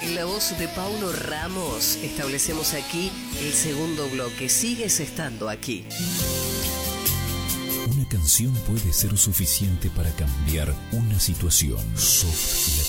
En la voz de Paulo Ramos establecemos aquí el segundo bloque. Sigues estando aquí. Una canción puede ser suficiente para cambiar una situación. Soft